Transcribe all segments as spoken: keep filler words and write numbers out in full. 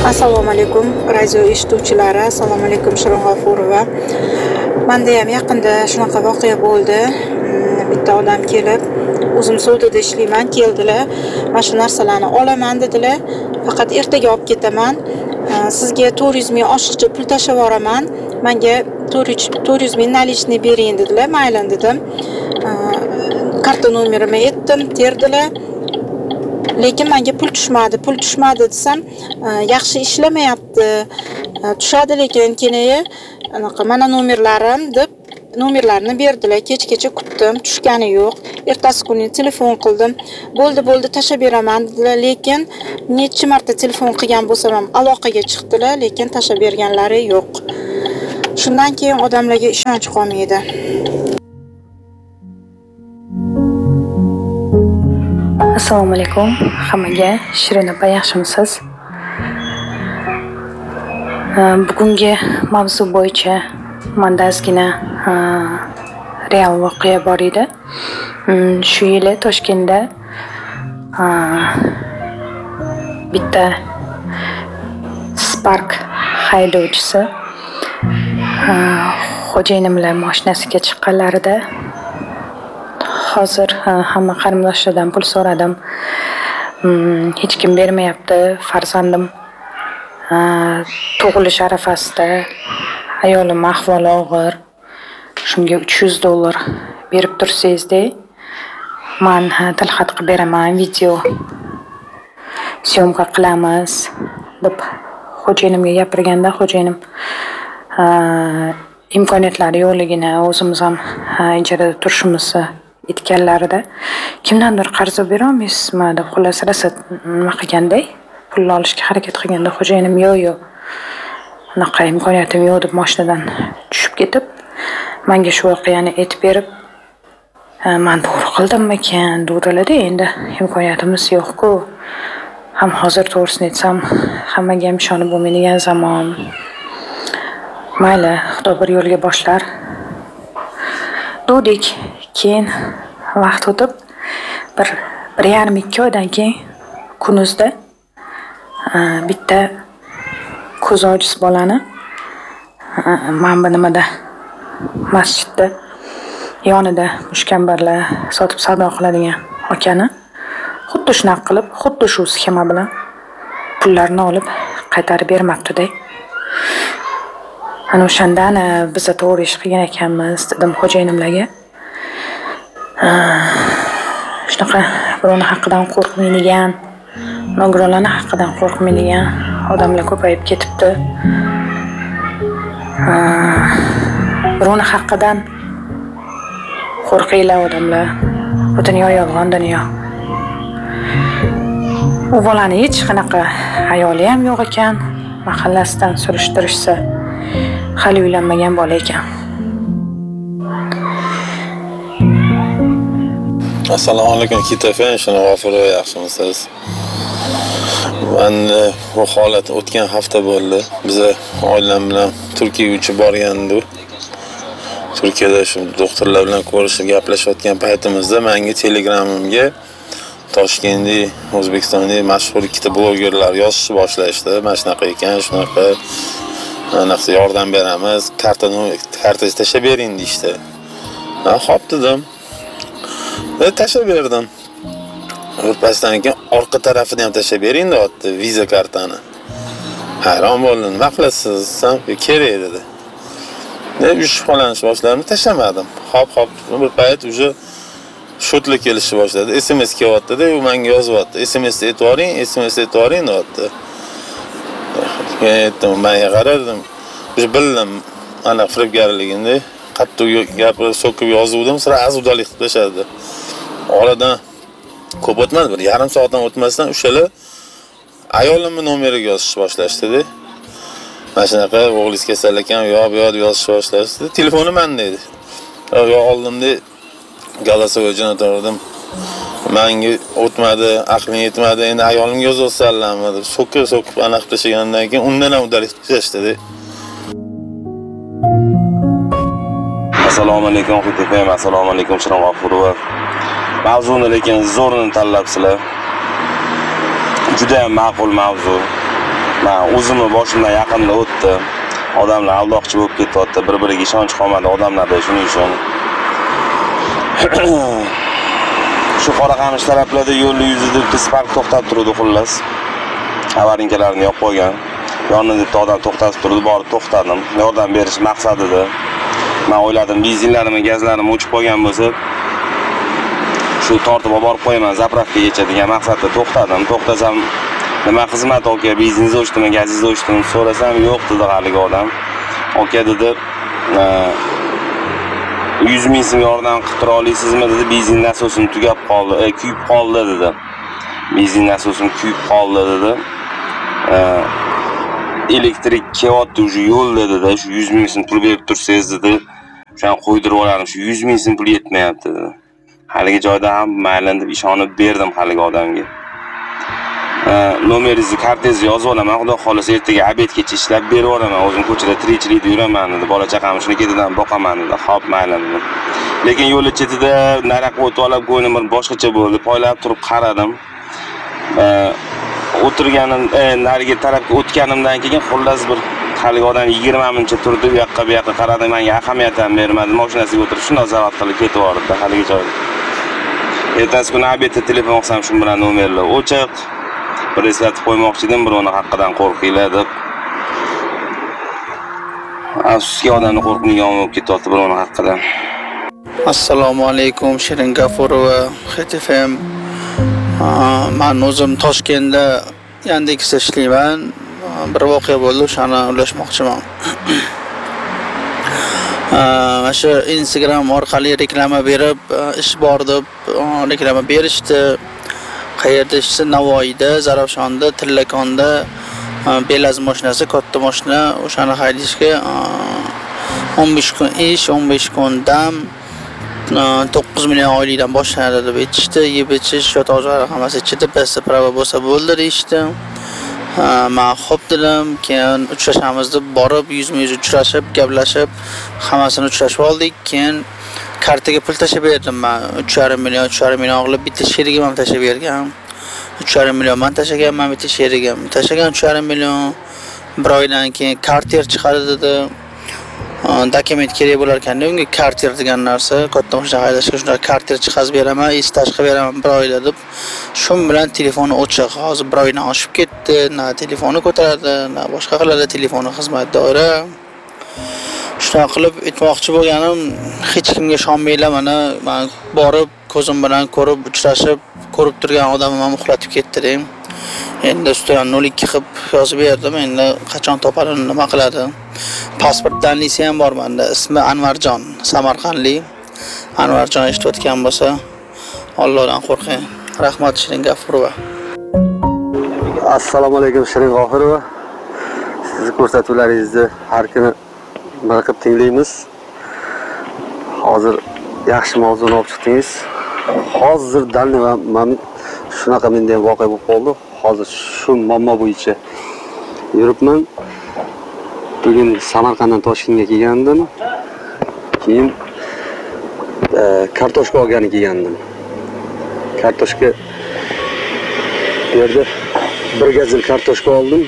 Assalomu alaykum radio eshituvchilari, assalomu alaykum Shirin G'ofurova. Menda ham yaqinda shunaqa voqea bo'ldi. Bitta odam kelib, o'zim savdoda ishlayman, keldilar. Mana shu narsalarni olaman dedilar. Faqat ertaga olib ketaman. Sizga to'rt yuz ming oshiqcha pul tashlab yuboraman. Menga to'rt yuz ming наличный bering dedilar. Mayli dedim. Karta nomerimni aytdim, terdilar. Lekin menga pul tushmadi. Pul tushmadi desam, yaxshi ishlamayapti. Tushadi lekin keyin anaqa mana nomerlarim deb nomerlarni berdilar. Kechgacha kutdim, tushgani yo'q. Ertasi kuni telefon qildim. Bo'ldi, bo'ldi, tashlab beraman dedilar, lekin necha marta telefon qilgan bo'lsam ham aloqaga chiqdilar, lekin tashlab berganlari yo'q. Shundan keyin odamlarga ishonch qolmaydi. Assalomu alaykum hammaga. Shirin opa, yaxshimisiz? Bugungi mavzu bo'yicha menda ozgina real voqea bor edi. Shu yili Toshkentda bitta Spark haydovchisi xo'jayinim bilan mashinasiga chiqqanlarida hozir hamma qarindoshlardan pul so'radim. Hech kim bermayapti. Farzandim tug'ilish arafasida, ayolim ahvoli og'ir. Shunga uch yuz dollar berib tursangiz-da, men tilxat qilib beraman, video syomka qilamiz deb xo'jayinimga gapirganda, xo'jayinim imkoniyatlari yo'qligini, o'zimiz ham ijarada turishimizni aytganlarida, kimdandir qarz bera olmaysizmi deb xullas rosa nima qilganday, pul olishga harakat qilganda xo'jayinim yo'q yo'q, unaqa imkoniyatim yo'q deb mashinadan tushib ketib, menga shu voqeani aytib berib, men to'g'ri qildimmikan deydilar-da, endi imkoniyatimiz yo'q-ku. Ham hozir to'g'risini aytsam, hammaga ham ishonib bo'lmaydigan zamon. Mayli, Xudo bir yo'lga boshlar. Do'dik, keyin vaqt o'tib, bir bir yarim ikki oydan keyin kunuzda bitta ko'zi ojiz bolani mana bu nimada masjidda yonida mushkambarlar sotib savdo qiladigan akani xuddi shunaqa qilib, xuddi shu sxema bilan pullarni olib qaytarib bermabdi-da. Ana o'shandan biz to'g'ri ish qilgan ekanmiz dedim xo'jayinimlarga. Shunaqa birovni haqqidan qo'rqmaydigan, nogironlarning haqqidan qo'rqmaydigan odamlar ko'payib ketibdi. Birovni haqqidan qo'rqinglar odamlar. Bu dunyo yolg'on dunyo. U bolani hech qanaqa ayoli ham yo'q ekan, mahallasidan surishtirishsa, hali uylanmagan bola ekan. Assalomu alaykum Kitofen, Shirin G'ofurova, yaxshimisiz? Men bu holat o'tgan hafta bo'ldi. Biz oilam bilan Turkiyaga uchib borgandik. Turkiyada shu doktorlar bilan ko'rishib gaplashayotgan paytimizda menga Telegramimga Toshkentlik, O'zbekistonlik mashhur ikkita blogerlar yozishni boshlashdi. Mana shunaqa ekan, shunaqa anaqa yordam beramiz, kartani kartangizni tashlab bering deydi. Men xo'p dedim. Va tashlab berdim. O'rpasdan keyin orqa tarafini ham tashlab bering deyapti, viza kartani. Hayron bo'ldim. Nima qilasiz? Sam kerak dedi. Men uch xolanish boshladim, tashlamadim. Hop hop bir payt uje shotlar kelishni boshladi. S M S kelyapti-da, u menga yozyapti. S M S aytib yuboring, S M S aytib yuboring deyapti. Aytdim, menga qaradim. Uje bildim, ana firibgarligini, qattiq gapirib so'kib yozuvdim, sirasi udalik qilib tashladi. Oradan ko'p o'tmadi, bir yarim soatdan o'tmasdan o'shalar ayolimning nomeriga yozishni boshlashdi-da. Mana shunaqa o'g'lingiz kasal ekan, yo'q, bu yo'q yozishni boshlashdi. Telefoni menda edi. Yo'q, oldim-da Galasoga jo'natardim. Menga o'tmadi, aqlim yetmadi, endi ayolimga yozolsanlarmi deb so'kib so'kib aniq tashlagandan keyin undan ham udalik tashlashdi-da. Assalomu alaykum Xudofem, assalomu alaykum Shirin G'ofurova. Mavzuni lekin zo'rini tanlabsizlar. Juda ham ma'qul mavzu. Men o'zimni boshimdan yaqinda o'tdi. Odamlar aldoqchi bo'lib ketyapti, bir-biriga ishonch qolmadi odamlarda shuning uchun. Shu Qoraqamish taraflarda yo'l yuzida Spark to'xtab turdi xullas. Avarinkalarni yo'q qo'ygan. Yonida odam to'xtatib turdi, borib to'xtadim. Yordam berish maqsadida. Men o'yladim, benzinlarim, gazlarim o'chib qolgan bo'lsa, shu tortib olib borib qo'yaman zapravkagacha degan maqsadda to'xtadim. To'xtasam, nima xizmat aka, benzinni o'chdimi, gazingizni o'chdimi so'rasam, yo'q dedi haligi odam. Aka dedi, yuz ming so'm yordam qilib tura olasizmi dedi, benzin nasosini tugab qoldi, e, kuyib qoldi dedi. Benzin nasosim kuyib qoldi dedi. Elektrik kelyapti o'sha yo'lda dedi, shu yuz ming so'm pul berib tursangiz dedi, o'shani qo'ydirib olarim, shu yuz ming so'm pul yetmayapti dedi. Haligi joyda ham mayli deb ishonib berdim haligi odamga. Nomeringizni, kartangizni yozib olaman, xudo xolasa ertaga obedgacha ishlab berib olaman, o'zim ko'chada tirikchilikda yuraman dedi, bola chaqamni shuni ketidan boqaman dedi. Xo'p, mayli dedi. Lekin yo'l chetida naraq o'tib olib ko'nglim bir boshqacha bo'ldi. Poylab turib qaradim. O'tirganim, nariga tarafga o'tganimdan keyin xullas bir haligi odam yigirma minutcha turdi, bu yoqqa bu yoqqa qaradi, menga ahamiyat ham bermadi. Mashinasiga o'tirib shunday zavat qilib ketib yubordi haligi joyda. Ertasi kuni obedda telefon qilsam, shu bilan nomerlar o'chiq. Bir eslatib qo'ymoqchi edim, birovni haqqidan qo'rqinglar deb. Afsuski odamni qo'rqmagan bo'lib ketyapti birovni haqqidan. Assalomu alaykum, Shirin G'afurova, H T F M. Men o'zim Toshkentda Yandexda ishlayman. Bir voqea bo'ldi, o'shani ulashmoqchiman. O'sha Instagram orqali reklama berib, ish bor deb reklama berishdi. Qayerda ishsa, Navoiyda, Zarafshonda, Tillakonda Belaz mashinasi, katta mashina, o'shani haydashga o'n besh kun ish, o'n besh kun dam, to'qqiz million oylikdan boshlanadi deb aytishdi. Yeb ichish, yotoqjoy hammasi ichida, pasta prava bo'lsa bo'ldi deyishdi. Men xo'p dedim, keyin uchrashamiz deb borib, yuzma-yuz uchrashib, gaplashib, hammasini uchrashib oldik. Keyin kartaga pul tashab berdim men. uch yarim million, uch yarim million qilib bitta sherigim ham tashab bergan. uch yarim million men tashaganman, bitta sherigim tashagan uch yarim million. Bir oydan keyin karter chiqadi dedi. Dokument kerak bo'lar ekan, unga karter degan narsa, katta mashina haydashga shunday karter chiqazib beraman, istaj qilib beraman bir oyda deb. Shun bilan telefoni o'chiq. Hozir bir oydan oshib ketdi. Na telefonni ko'taradi, na boshqa qiladi, telefoni xizmatdori. Shunday qilib aytmoqchi bo'lganim, hech kimga ishonmanglar, mana men borib ko'zim bilan ko'rib, uchrashib, ko'rib turgan odamim ham uxlatib ketdi deng. Endi ustidan nol ikki qilib yozib berdim. Endi qachon topadi, nima qiladi? Pasport danlisi ham bor menda. Ismi Anvarjon, Samarqandlik. Anvarjon eshitayotgan bo'lsa, Allohdan qo'rqing. Rahmat, Shirin G'afurova. Assalomu alaykum, Shirin G'afurova. Sizni ko'rsatuvlaringizni har kuni bir qilib tinglaymiz. Hozir yaxshi mavzuni olib chiqdingiz. Hozir dalni men shunaqa menda ham voqea bo'lib qoldi. Hozir shu muammo bo'yicha yuribman. Bugun Samarqanddan Toshkentga kelgandim. Keyin e, kartoshka olgani kelgandim. Kartoshka bu yerda bir gazil kartoshka oldim.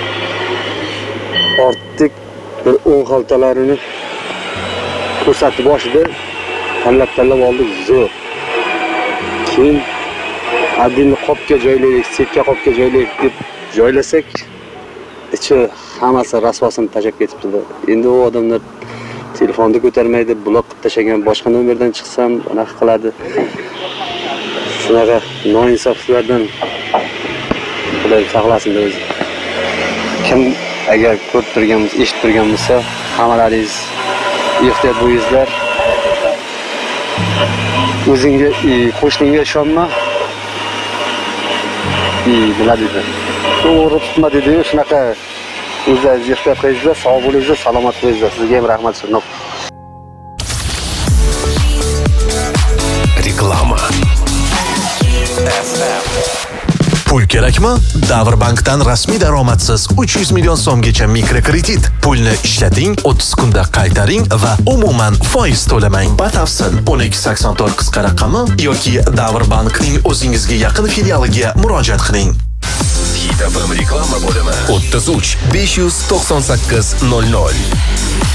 Ortiq bir o'n xaltalarini ko'rsatib boshida tanlab-tanlab oldik, zo'r. Keyin adini qopga joylaylik, setka qopga joylaylik deb joylasak, ichi hammasi rasvosini tashab ketibdi. Endi u odamlar telefonni ko'tarmaydi, blok qilib tashagan, boshqa nomerdan chiqsam, anaqa qiladi. Shunaqa noinsoflardan Xudo saqlasin o'zi. Kim agar ko'rib turganmiz, eshitib turgan bo'lsa, hammalaringiz ehtiyot bo'linglar. O'zingga, qo'shningga ishonma. Nima deydi? To'g'ri tutma dedi, shunaqa o'zingiz ehtiyot qilinglar, sog' bo'linglar, salomat bo'linglar. Sizga ham rahmat sunab. Reklama. Pul kerakmi? Davrbankdan rasmiy daromadsiz uch yuz million so'mgacha mikrokredit. Pulni ishlating, o'ttiz kunda qaytaring va umuman foiz to'lamang. Batafsil o'n ikki sakson to'rt qisqa raqami yoki Davrbankning o'zingizga yaqin filialiga murojaat qiling. F M reklama bo'limi o'ttiz uch besh yuz to'qson sakkiz nol nol.